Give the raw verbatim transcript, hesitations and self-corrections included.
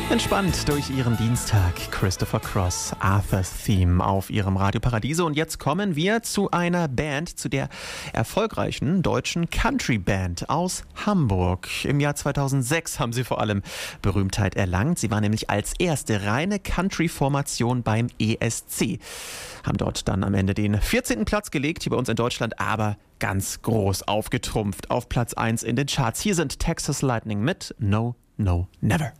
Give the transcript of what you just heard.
Entspannt durch ihren Dienstag. Christopher Cross, Arthur's Theme auf ihrem Radio Paradiso. Und jetzt kommen wir zu einer Band, zu der erfolgreichen deutschen Country-Band aus Hamburg. Im Jahr zweitausendsechs haben sie vor allem Berühmtheit erlangt. Sie war nämlich als erste reine Country-Formation beim E S C. Haben dort dann am Ende den vierzehnten Platz gelegt, hier bei uns in Deutschland, aber ganz groß aufgetrumpft auf Platz eins in den Charts. Hier sind Texas Lightning mit No, No, Never.